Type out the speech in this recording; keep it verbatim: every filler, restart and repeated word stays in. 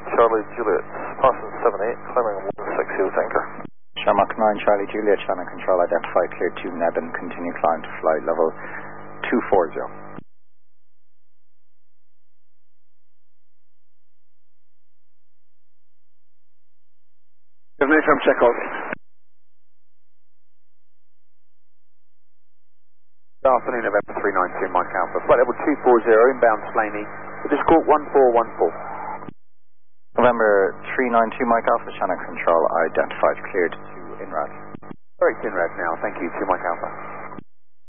Charlie Juliet, passing seven eight, climbing one six heel tanker. Shamrock nine Charlie Juliet, channel control identified, clear to Nebben, continue climb to flight level two forty. Good night from checkout. Good afternoon, November three nine two, Mike Alpha. Flight level two forty, inbound Slaney. Just call one four one four. November three nine two, Mike Alpha, channel control identified, cleared to INRAD. Correct, INRAD now. Thank you, to Mike Alpha.